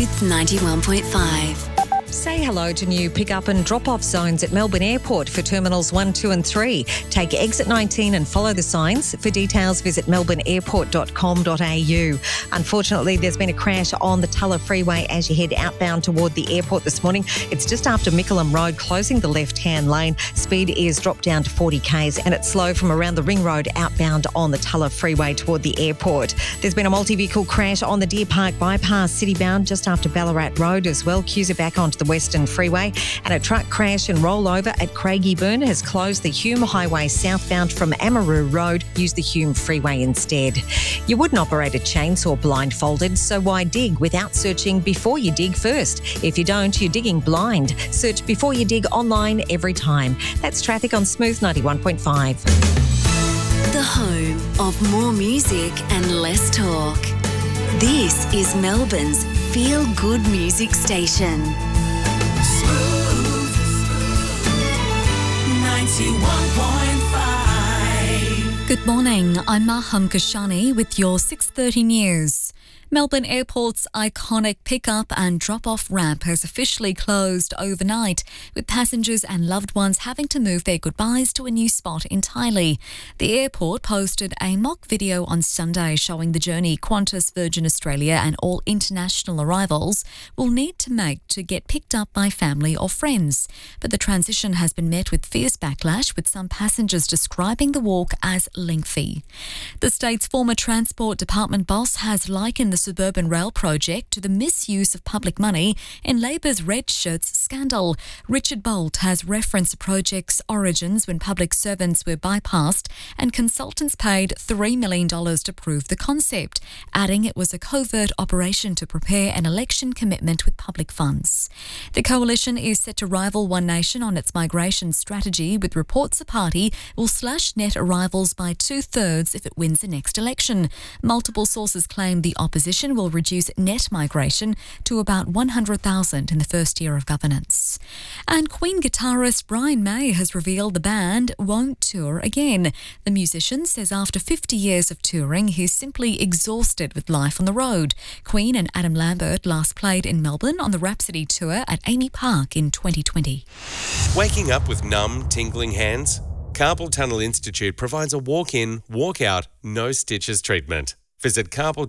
Smooth 91.5. Say hello to new pick-up and drop-off zones at Melbourne Airport for Terminals 1, 2 and 3. Take exit 19 and follow the signs. For details, visit melbourneairport.com.au. Unfortunately, there's been a crash on the Tulla Freeway as you head outbound toward the airport this morning. It's just after Mickleham Road, closing the left-hand lane. Speed is dropped down to 40 k's and it's slow from around the Ring Road outbound on the Tulla Freeway toward the airport. There's been a multi-vehicle crash on the Deer Park bypass city-bound just after Ballarat Road as well. Queues are back onto the Western Freeway, and a truck crash and rollover at Craigieburn has closed the Hume Highway southbound from Amaroo Road. Use the Hume Freeway instead. You wouldn't operate a chainsaw blindfolded, so why dig without searching before you dig first? If you don't, you're digging blind. Search before you dig online every time. That's traffic on Smooth 91.5. The home of more music and less talk. This is Melbourne's feel-good music station. Smooth 91.5. Good morning, I'm Maham Kashani with your 6:30 news. Melbourne Airport's iconic pick-up and drop-off ramp has officially closed overnight, with passengers and loved ones having to move their goodbyes to a new spot entirely. The airport posted a mock video on Sunday showing the journey Qantas, Virgin Australia and all international arrivals will need to make to get picked up by family or friends. But the transition has been met with fierce backlash, with some passengers describing the walk as lengthy. The state's former Transport Department boss has likened the suburban rail project to the misuse of public money in Labor's Red Shirts scandal. Richard Bolt has referenced the project's origins when public servants were bypassed and consultants paid $3 million to prove the concept, adding it was a covert operation to prepare an election commitment with public funds. The coalition is set to rival One Nation on its migration strategy, with reports the party will slash net arrivals by 2/3 if it wins the next election. Multiple sources claim the opposition will reduce net migration to about 100,000 in the first year of governance. And Queen guitarist Brian May has revealed the band won't tour again. The musician says after 50 years of touring, he's simply exhausted with life on the road. Queen and Adam Lambert last played in Melbourne on the Rhapsody tour at Amy Park in 2020. Waking up with numb, tingling hands? Carpal Tunnel Institute provides a walk-in, walk-out, no stitches treatment. Visit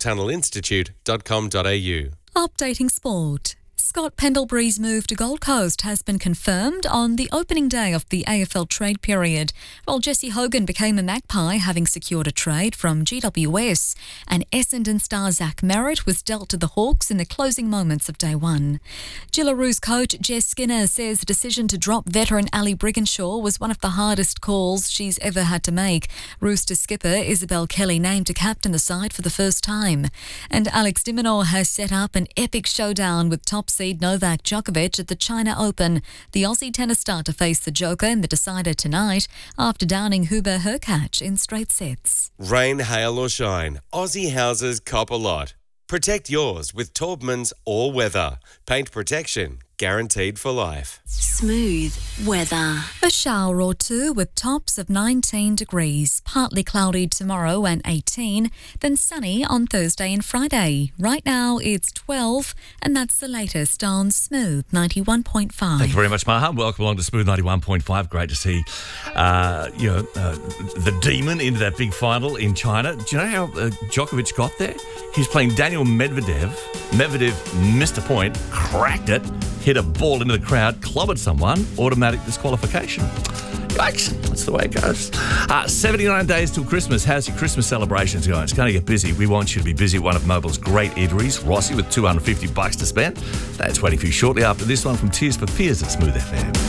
carpaltunnelinstitute.com.au. Updating sport. Scott Pendlebury's move to Gold Coast has been confirmed on the opening day of the AFL trade period, while Jesse Hogan became a Magpie, having secured a trade from GWS, and Essendon star Zach Merritt was dealt to the Hawks in the closing moments of day one. Gillaroos coach Jess Skinner says the decision to drop veteran Ali Brigginshaw was one of the hardest calls she's ever had to make. Rooster skipper Isabel Kelly named to captain the side for the first time. And Alex de Minaur has set up an epic showdown with top seed Novak Djokovic at the China Open. The Aussie tennis star to face the Joker in the decider tonight after downing Huber Hurkacz in straight sets. Rain, hail or shine, Aussie houses cop a lot. Protect yours with Taubman's All Weather. Paint protection guaranteed for life. Smooth weather. A shower or two with tops of 19 degrees. Partly cloudy tomorrow and 18, then sunny on Thursday and Friday. Right now it's 12, and that's the latest on Smooth 91.5. Thank you very much, Maha. Welcome along to Smooth 91.5. Great to see the demon into that big final in China. Do you know how Djokovic got there? He's playing Daniel Medvedev. Medvedev missed a point, cracked it, hit a ball into the crowd, clobbered someone, automatic disqualification. Yikes, that's the way it goes. 79 days till Christmas. How's your Christmas celebrations going? It's going to get busy. We want you to be busy at one of Mobile's great eateries, Rossi, with $250 to spend. That's waiting for you shortly after this one from Tears for Fears at Smooth FM.